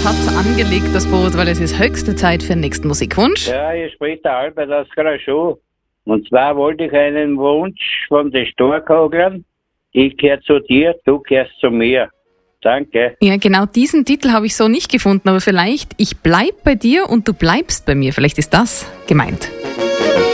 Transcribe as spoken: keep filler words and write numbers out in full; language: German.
hat's angelegt, das Boot, weil es ist höchste Zeit für den nächsten Musikwunsch. Ja, hier spricht der Albert aus Graschow. Und zwar wollte ich einen Wunsch von den Storkoglern. Ich gehöre zu dir, du gehörst zu mir. Danke. Ja, genau diesen Titel habe ich so nicht gefunden, aber vielleicht Ich bleib bei dir und du bleibst bei mir. Vielleicht ist das gemeint.